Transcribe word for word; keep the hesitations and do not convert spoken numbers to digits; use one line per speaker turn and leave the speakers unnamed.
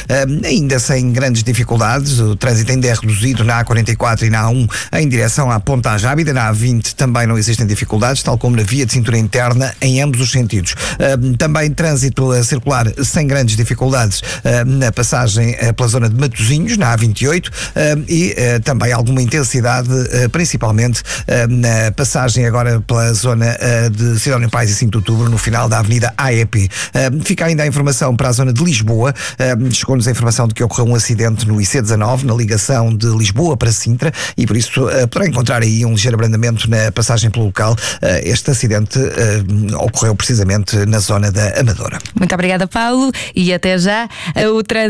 ainda sem grandes dificuldades. O trânsito ainda é reduzido na A quarenta e quatro e na A um em direção à Ponta Rábida. Na A vinte também não existem dificuldades, tal como na via de cintura interna em ambos os sentidos. Também trânsito a circular sem grandes dificuldades na passagem pela zona de Matosinhos, na A vinte e oito, e também alguma intensidade, principalmente na passagem agora pela zona de Sidónio Pais e cinco de Outubro, no final da Avenida A E P. Fica ainda a informação para a zona de Lisboa. Chegou-nos a informação de que ocorreu um acidente no I C dezanove, na ligação de Lisboa para Sintra, e por isso poderá encontrar aí um ligeiro abrandamento na passagem pelo local. Este acidente ocorreu precisamente na zona da Amadora.
Muito obrigada, Paulo, e até já. O trânsito